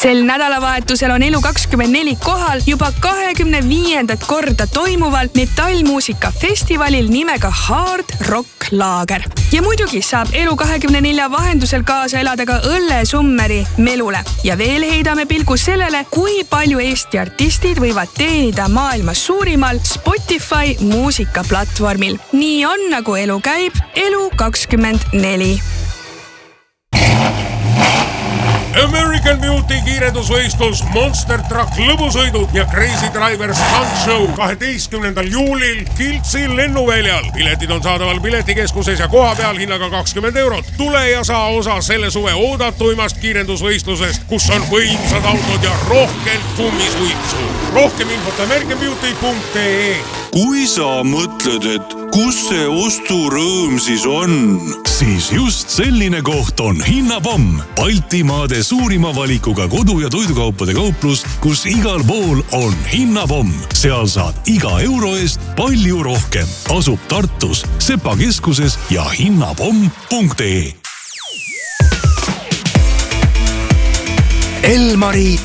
Sel nädalavahetusel on Elu24 kohal juba 25. korda toimuval metallmuusikafestivalil nimega Hard Rock Laager. Ja muidugi saab Elu24 vahendusel kaasa elada ka õllesummeri Melule. Ja veel heidame pilgu sellele, kui palju Eesti artistid võivad teenida maailmas suurimal Spotify muusikaplatvormil. Nii on, nagu elu käib, Elu24. American Beauty kiirendusvõistlus, Monster Truck lõbusõidud ja Crazy Driver Stunt Show 12. juulil Kiltsi lennuväljal. Piletid on saadaval piletikeskuses ja koha peal hinnaga 20 €. Tule ja saa osa selle suve oodatuimast kiirendusvõistlusest, kus on võimsad autod ja rohkelt kummisuitsu. Rohkem infot americanbeauty.ee. Kui sa mõtled, et kus see osturõõm siis on, siis just selline koht on Hinnapomm. Baltimaade suurima valikuga kodu- ja toidukaupade kauplus, kus igal pool on Hinnapomm. Seal saad iga euro eest palju rohkem. Asub Tartus, Sepa keskuses ja hinnapomm.ee. Elmari